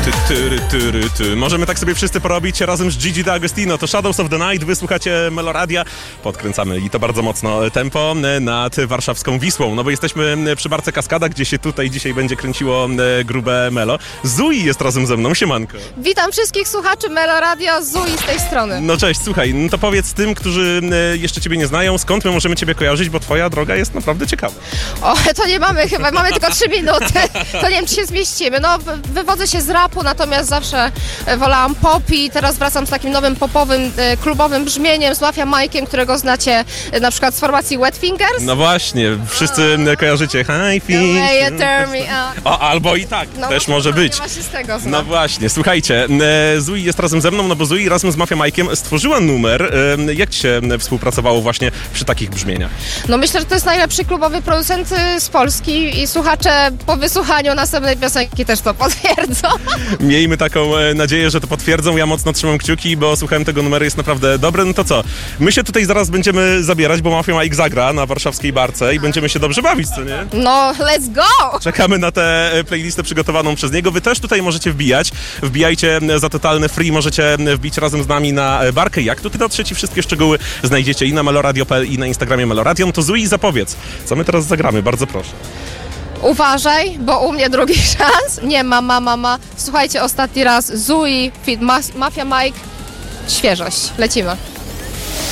Możemy tak sobie wszyscy porobić razem z Gigi D'Agostino. To Shadows of the Night, wysłuchacie Meloradia. Podkręcamy i to bardzo mocno tempo nad warszawską Wisłą. No bo jesteśmy przy Barce Kaskada, gdzie się tutaj dzisiaj będzie kręciło grube Melo. Zui jest razem ze mną, siemanko. Witam wszystkich słuchaczy Meloradio, Zui z tej strony. No cześć, słuchaj, no to powiedz tym, którzy jeszcze ciebie nie znają, skąd my możemy ciebie kojarzyć, bo twoja droga jest naprawdę ciekawa. O, to nie mamy chyba, mamy tylko 3 minuty. To nie wiem, czy się zmieścimy. No, wywodzę się z rapu, natomiast zawsze wolałam pop i teraz wracam z takim nowym popowym, klubowym brzmieniem, z Mafia Mike'iem, którego znacie na przykład z formacji Wet Fingers. No właśnie, wszyscy kojarzycie High Feet. O, albo i tak, no, też może być. Nie ma się z tego no właśnie, słuchajcie, Zui jest razem ze mną, no bo Zui razem z Mafia Mike'iem stworzyła numer. Jak ci się współpracowało właśnie przy takich brzmieniach? No myślę, że to jest najlepszy klubowy producent z Polski i słuchacze po wysłuchaniu następnej piosenki też to potwierdzą. Miejmy taką nadzieję, że to potwierdzą. Ja mocno trzymam kciuki, bo słuchałem tego numeru, jest naprawdę dobry. No to co? My się tutaj zaraz będziemy zabierać, bo Mafia Mike zagra na warszawskiej Barce i będziemy się dobrze bawić, co nie? No, let's go! Czekamy na tę playlistę przygotowaną przez niego. Wy też tutaj możecie wbijać. Wbijajcie za totalny free, możecie wbić razem z nami na Barkę. Jak tutaj dotrzeć i wszystkie szczegóły znajdziecie i na meloradio.pl i na Instagramie Meloradio. No to Zui, zapowiedz, co my teraz zagramy, bardzo proszę. Uważaj, bo u mnie drugi szans. Nie ma, mama. Słuchajcie, ostatni raz Zui, feat Mafia Mike. Świeżość. Lecimy.